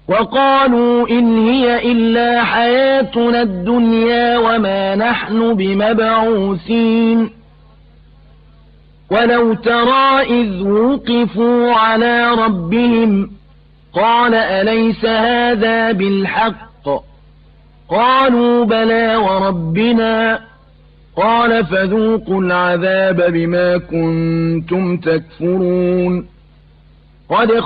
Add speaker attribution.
Speaker 1: وقالوا إن هي إلا حياتنا الدنيا وما نحن بمبعوثين ولو ترى إذ وقفوا على ربهم قال أليس هذا بالحق قالوا بلى وربنا قال فذوقوا العذاب بما كنتم تكفرون قد